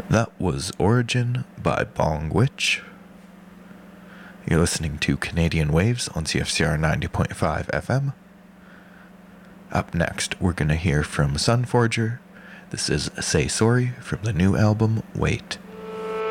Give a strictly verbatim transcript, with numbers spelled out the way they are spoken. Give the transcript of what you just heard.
That was Origin by Bong Witch. You're listening to Canadian Waves on C F C R ninety point five F M. Up next, we're going to hear from Sunforger. This is Say Sorry from the new album, Wait.